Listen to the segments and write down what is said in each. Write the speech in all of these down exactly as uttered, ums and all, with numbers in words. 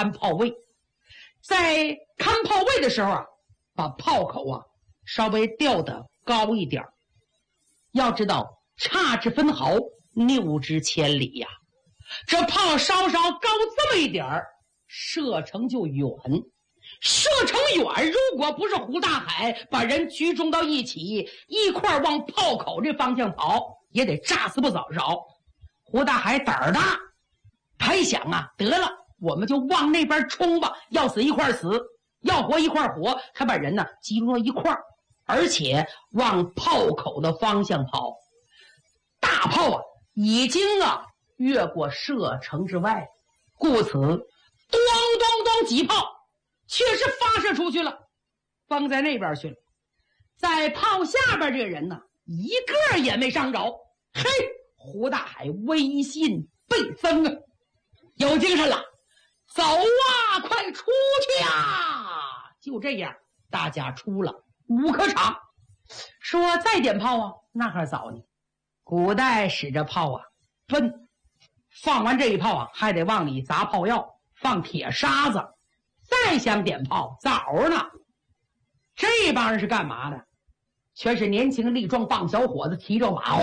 看炮位。在看炮位的时候啊，把炮口啊稍微调得高一点。要知道差之分毫，谬之千里呀、啊。这炮稍稍高这么一点儿，射程就远。射程远，如果不是胡大海把人集中到一起，一块往炮口这方向跑，也得炸死不少少。胡大海胆儿大，他一想啊，得了，我们就往那边冲吧，要死一块死，要活一块活。他把人呢集中到一块，而且往炮口的方向跑。大炮啊，已经啊越过射程之外，故此咚咚咚几炮确实发射出去了，崩在那边去了。在炮下边这个人呢，一个也没伤着。嘿，胡大海威信倍增啊，有精神了，走啊，快出去啊！就这样，大家出了五棵场，说再点炮啊，那还早呢。古代使这炮啊分，放完这一炮啊，还得往里砸炮药，放铁沙子，再想点炮早呢。这帮人是干嘛的？全是年轻力壮棒小伙子，提着马，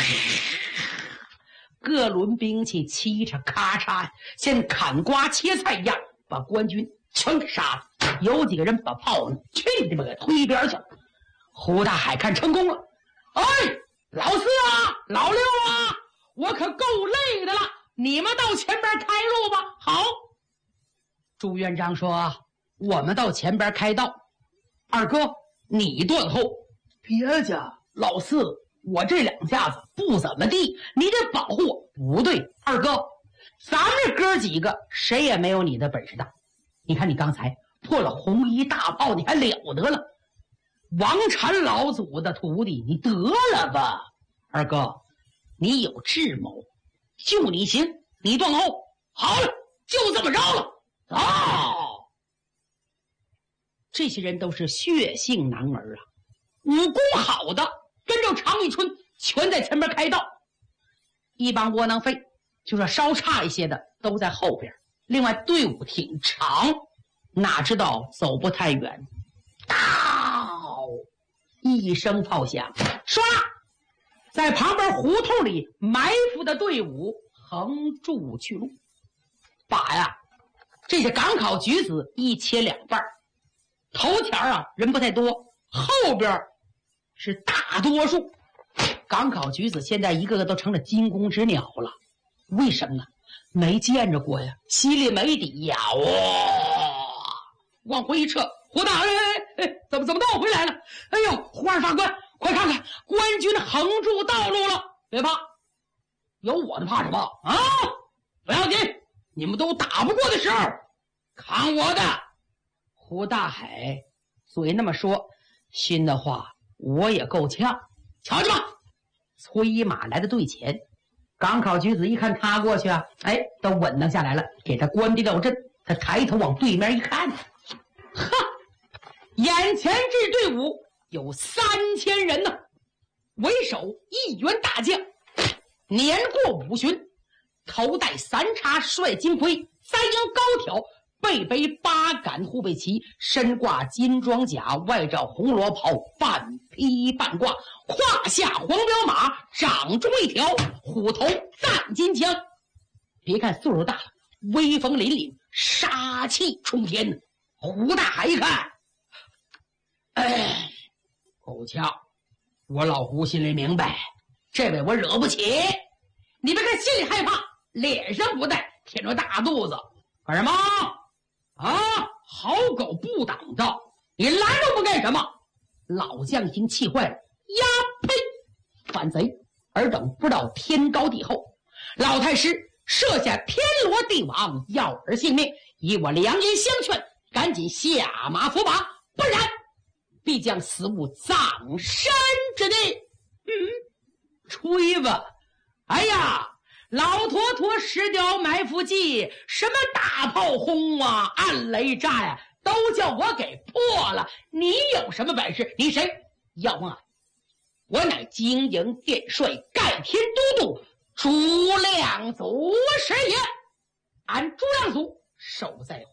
各轮兵器嘁嚓咔嚓，像砍瓜切菜一样，把官军全给杀了。有几个人把炮呢，去你们给推一边去。胡大海看成功了，哎，老四啊，老六啊，我可够累的了，你们到前边开路吧。好，朱元璋说，我们到前边开道，二哥你断后。别家老四，我这两下子不怎么地，你得保护我。不对，二哥，咱们哥几个谁也没有你的本事大。你看你刚才破了红衣大炮，你还了得了？王禅老祖的徒弟，你得了吧。二哥，你有智谋，就你行，你断后。好了，就这么着了。走、哦！这些人都是血性男儿啊，武功好的跟着常遇春全在前边开道，一帮窝囊废就说稍差一些的都在后边。另外队伍挺长，哪知道走不太远，当一声炮响，唰，在旁边胡同里埋伏的队伍横住去路，把呀这些赶考举子一切两半。头前啊人不太多，后边是大多数。赶考举子现在一个个都成了惊弓之鸟了，为什么呢？没见着过呀，心里没底呀。哇，往回一撤，胡大哎哎哎，怎么怎么都回来了？哎呦，胡二法官，快看看，官军横住道路了。别怕，有我的怕什么啊？不要紧，你们都打不过的时候，看我的。胡大海嘴那么说，心的话我也够呛。瞧去吧，催马来到队前，赶考举子一看他过去啊，哎，都稳当下来了，给他关闭到阵。他抬头往对面一看，哈，眼前这队伍有三千人呢，为首一员大将，年过五旬，头戴三叉帅金盔，三缨高挑，背背八杆护背旗，身挂金装甲，外罩红罗袍，半披半挂，胯下黄骠马，掌中一条虎头淡金枪。别看岁数大了，威风凛凛，杀气冲天呢。胡大海一看，哎，够呛，我老胡心里明白，这位我惹不起。你别看心里害怕，脸上不带，舔着大肚子干什么啊？好狗不挡道，你拦着我干什么？老将听气坏了，呀呸！反贼！尔等不知道天高地厚，老太师设下天罗地网，要儿性命，以我良言相劝，赶紧下马伏法，不然必将死无葬身之地。嗯，吹吧！哎呀，老坨坨石雕埋伏计，什么大炮轰啊，暗雷炸呀、啊，都叫我给破了。你有什么本事？你谁？要问啊，我乃经营殿帅，盖天都督朱亮祖是也。俺朱亮祖守在